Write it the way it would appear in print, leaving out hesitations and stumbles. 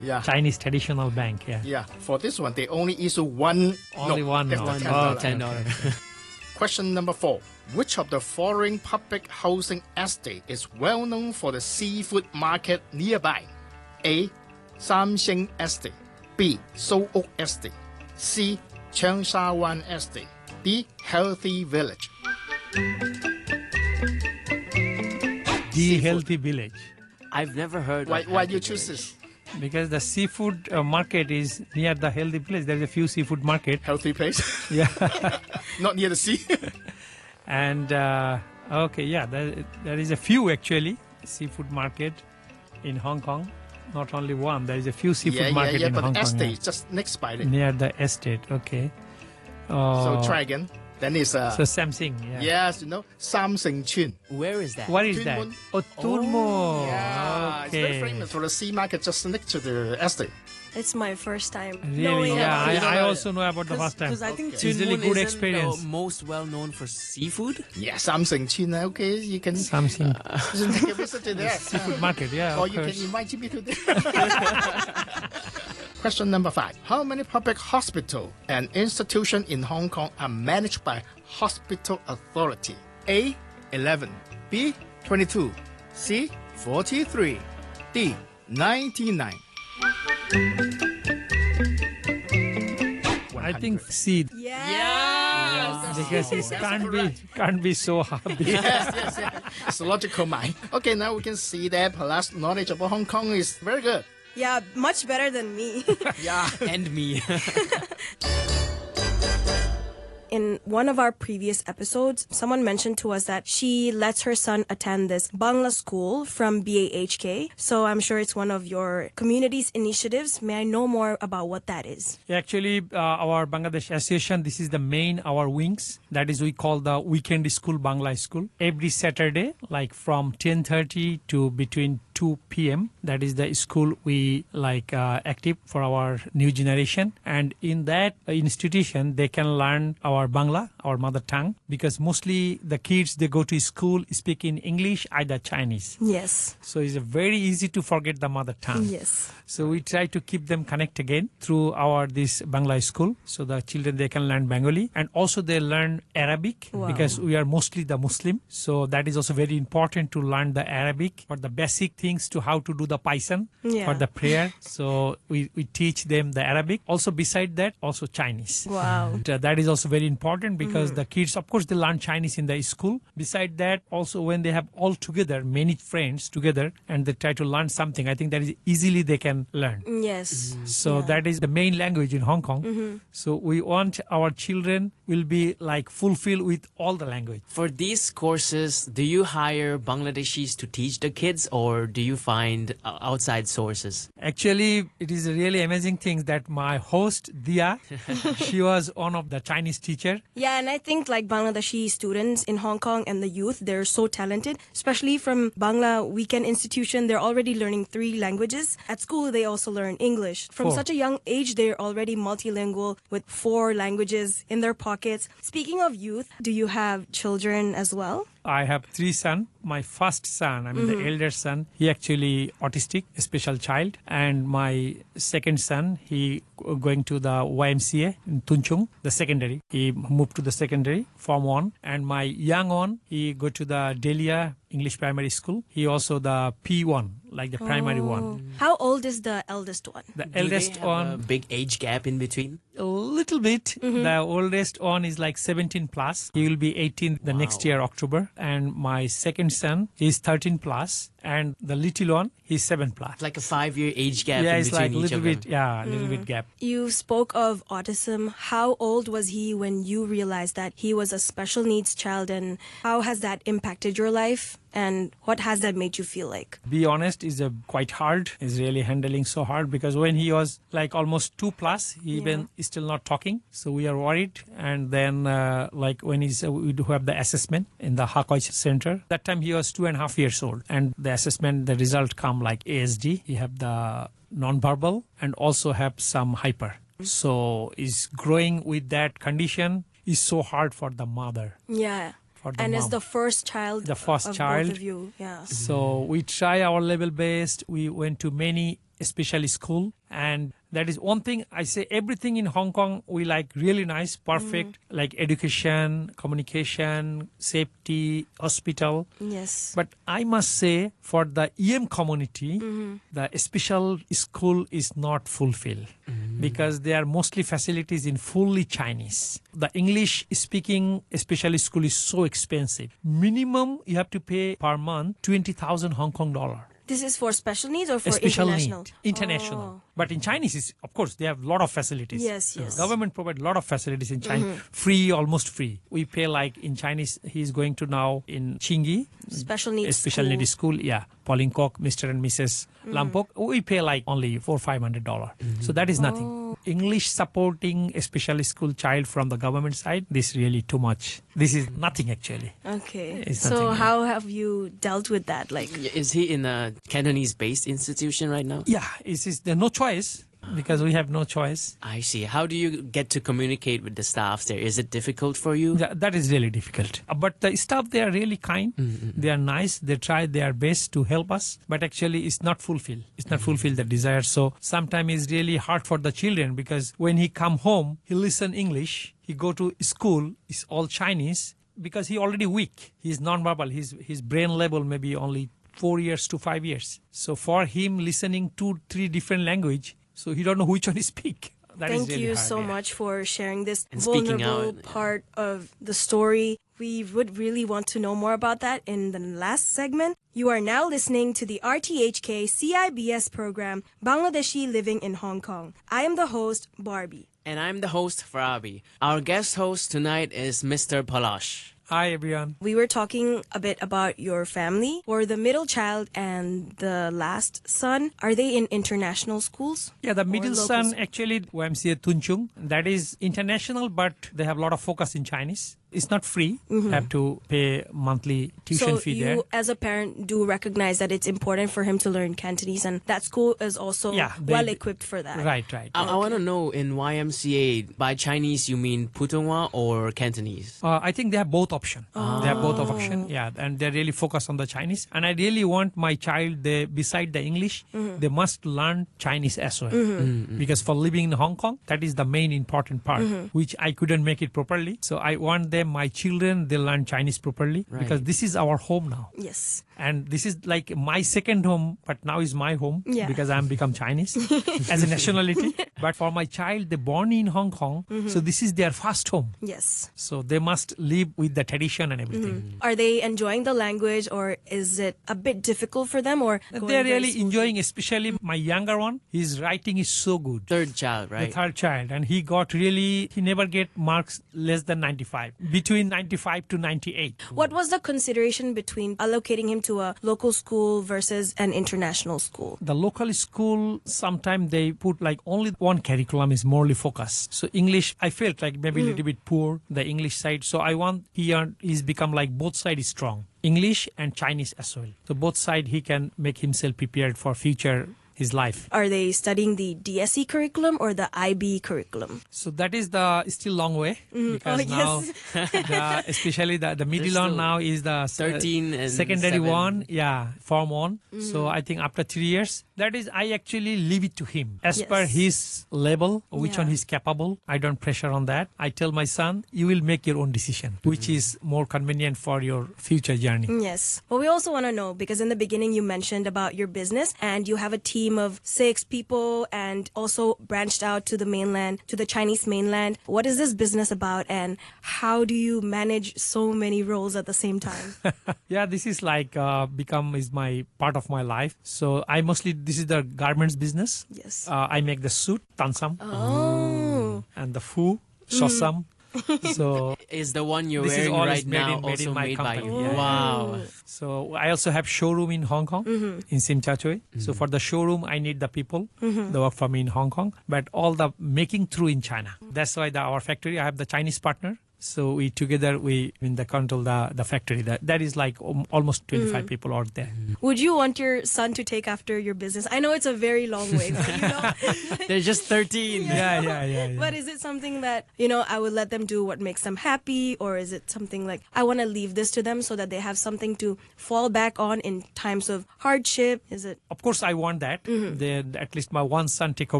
Chinese traditional bank. Yeah, for this one, they only issue one Only note. one That's note. the Oh, $10. Question number 4. Which of the following public housing estate is well known for the seafood market nearby? A. Samsing Estate. B. Souok Estate. C. Cheung Wan Estate. D. Healthy Village. The Healthy Village. I've never heard Why of you Healthy choose Village. this? Because the seafood market is near the Healthy Village. There is a few seafood market. Healthy place? Yeah. Not near the sea? And there is a few actually seafood market in Hong Kong. Not only one. There is a few seafood market in but Hong the Kong. estate just next by it. Near the estate. Okay. So try again. Then it's So Samsung. Yeah. yes, Sam Sing Chun. Where is that? What is Tuen that? Mun. Oh, Tuen Mun. Yeah, it's very Okay. famous for the sea market just next to the estate. It's my first time Really? knowing Yeah, about it. I also know about the first time. Because I think It's really Tuen Mun good isn't experience. the most well known for seafood. Yeah, Sam Sing Chun. Okay, you can Samsung take a visit to there. seafood market. Yeah, Or of you can course. invite me to there. Question number 5. How many public hospital and institution in Hong Kong are managed by Hospital Authority? A. 11. B. 22. C. 43. D. 99. I think C. Yes. Because it can't be so hard. Yes. It's a logical mind. Okay, now we can see that Pala's knowledge about Hong Kong is very good. Yeah, much better than me. Yeah. And me. In one of our previous episodes, someone mentioned to us that she lets her son attend this Bangla school from BAHK. So I'm sure it's one of your community's initiatives. May I know more about what that is? Actually, our Bangladesh Association, this is the main, our wings. That is, we call the Weekend School Bangla School. Every Saturday, like from 10:30 to between 2 p.m. That is the school we active for our new generation. And in that institution, they can learn our Bangla, our mother tongue, because mostly the kids, they go to school speaking English, either Chinese. Yes. So it's very easy to forget the mother tongue. Yes. So we try to keep them connect again through this Bangla school. So the children, they can learn Bengali, and also they learn Arabic. Wow. Because we are mostly the Muslim. So that is also very important to learn the Arabic for the basic things to how to do the Paisan for the prayer. So we teach them the Arabic. Also beside that, also Chinese. Wow. That is also very important because the kids, of course, they learn Chinese in the school. Beside that, also when they have all together, many friends together, and they try to learn something, I think that is easily they can learn. Yes. So that is the main language in Hong Kong. So we want our children will be fulfilled with all the language. For these courses, do you hire Bangladeshis to teach the kids, or do you find outside sources? Actually, it is a really amazing thing that my host, Dia, she was one of the Chinese teacher. Yeah, and I think Bangladeshi students in Hong Kong and the youth, they're so talented, especially from Bangla Weekend Institution. They're already learning 3 languages. At school, they also learn English. From 4. such a young age, they're already multilingual with 4 languages in their pockets. Speaking of youth, do you have children as well? I have 3 sons. My first son, the elder son, he actually autistic, a special child. And my second son, he going to the YMCA in Tung Chung, the secondary. He moved to the secondary, Form 1. And my young one, he go to the Delia English Primary School. He also the P1, like the primary one. How old is the eldest one? The Do eldest they have one, a big age gap in between? a little bit. The oldest one is 17 plus. He will be 18 the next year, October. And my second son is 13 plus. And the little one, he's 7 plus. Like a 5-year age gap Yeah, in it's between like each little of them. bit, a little bit gap. You spoke of autism. How old was he when you realized that he was a special needs child, and how has that impacted your life? And what has that made you feel like? Be honest, is quite hard. Is really handling so hard because when he was almost 2 plus, he even is still not talking. So we are worried. And then when we do have the assessment in the Hakoi Center, that time he was 2.5 years old. And the assessment, the result come like ASD. He have the non-verbal and also have some hyper. So is growing with that condition is so hard for the mother. Yeah. For the And mom. as the first child The first of child. both of you. Yeah. So we try our level best. We went to many special school. And that is one thing I say, everything in Hong Kong we like really nice, perfect, like education, communication, safety, hospital. Yes. But I must say for the EM community, the special school is not fulfilled because they are mostly facilities in fully Chinese. The English speaking special school is so expensive. Minimum you have to pay per month 20,000 Hong Kong dollar. This is for special needs or for Special international? need, international. Oh. But in Chinese, is of course, they have a lot of facilities. Yes, yes. Government provide a lot of facilities in China, free, almost free. We pay like in Chinese, he's going to now in Chingy, Special needs special school. needs school, yeah. Pauline Kok, Mr. and Mrs. Lampok, we pay like only $400-500. So that is nothing. English supporting a special school child from the government side, this really too much. This is nothing actually. Okay. It's So nothing, how have you dealt with that? Like, Is he in a Cantonese-based institution right now? Yeah, there's no choice because we have no choice. I see. How do you get to communicate with the staff there? Is it difficult for you? That is really difficult. But the staff, they are really kind. They are nice. They try their best to help us. But actually, it's not fulfilled. It's not fulfilled the desire. So sometimes it's really hard for the children because when he come home, he listen English. He go to school. It's all Chinese because he already weak. He's non-verbal. His brain level maybe only 4 years to 5 years. So for him, listening 2-3 different language, so he don't know which one he speak. That is thank really you hard, so yeah. much for sharing this And speaking vulnerable out, yeah. part of the story. We would really want to know more about that in the last segment. You are now listening to the RTHK CIBS program, Bangladeshi Living in Hong Kong. I am the host, Barbie. And I'm the host, Farabi. Our guest host tonight is Mr. Palash. Hi, everyone. We were talking a bit about your family. For the middle child and the last son, are they in international schools? Yeah, the middle local son, school? actually, YMCA Tunchung, that is international, but they have a lot of focus in Chinese. It's not free. Have to pay monthly tuition So fee you, there. as a parent, do recognize that it's important for him to learn Cantonese, and that school is also Yeah, they- well equipped for that. Right. I want to know, in YMCA, by Chinese you mean Putonghua or Cantonese? I think they have both option. They have both of option. Yeah, and they really focus on the Chinese. And I really want my child, beside the English, they must learn Chinese as well. Because for living in Hong Kong, that is the main important part, which I couldn't make it properly. So I want them, my children, they learn Chinese properly because this is our home now. Yes. And this is like my second home, but now is my home Yeah. because I'm become Chinese as a nationality. But for my child, they born in Hong Kong, so this is their first home. Yes. So they must live with the tradition and everything. Are they enjoying the language, or is it a bit difficult for them? Or going They're very really smoothly? enjoying, especially my younger one. His writing is so good. Third child, The right? third child, and he never get marks less than 95, between 95 to 98. What was the consideration between allocating him to a local school versus an international school? The local school, sometimes they put like only one curriculum is morely focused. So English, I felt like maybe a little bit poor, the English side. So I want he's become like both sides strong, English and Chinese as well. So both side he can make himself prepared for future his life. Are they studying the DSE curriculum or the IB curriculum? So that is the still long way because Oh, now, especially the middle There's one still now is the 13 and secondary 7. one, form 1. So I think after 3 years, that is I actually leave it to him as Yes. per his level, which Yeah. one he's capable. I don't pressure on that. I tell my son, you will make your own decision, which is more convenient for your future journey. Yes. Well, we also want to know, because in the beginning you mentioned about your business and you have a team of 6 people and also branched out to the mainland, to the Chinese mainland. What is this business about, and how do you manage so many roles at the same time? Yeah, this is like is my part of my life. So this is the garments business. Yes. I make the suit, tansam, Oh. and the fu, sosam. So Is the one you're This is wearing all right is made now in- made in also my made by company, you? yeah. Wow. So I also have showroom in Hong Kong, in Sim Cha Tsui. So for the showroom, I need the people. They work for me in Hong Kong. But all the making through in China. That's why our factory, I have the Chinese partner. So we together, we in the control the factory. That is like almost 25 people out there. Would you want your son to take after your business? I know it's a very long way, but you know. They're just 13. Yeah. But is it something that, I would let them do what makes them happy? Or is it something like, I want to leave this to them so that they have something to fall back on in times of hardship? Is it? Of course, I want that. Then at least my one son take over